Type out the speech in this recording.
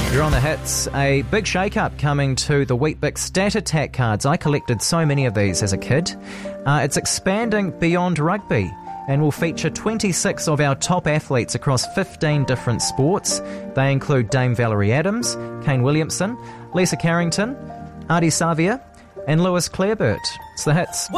You're on the hits. A big shake-up coming to the Weet-Bix Stat Attack cards. I collected so many of these as a kid. It's expanding beyond rugby and will feature 26 of our top athletes across 15 different sports. They include Dame Valerie Adams, Kane Williamson, Lisa Carrington, Ardie Savia and Lewis Clareburt. It's the hits.